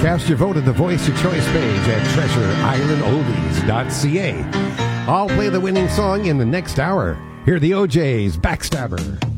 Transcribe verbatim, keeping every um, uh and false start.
Cast your vote at the Voice Your Choice page at treasure island oldies dot c a. I'll play the winning song in the next hour. Hear the O J's Backstabber.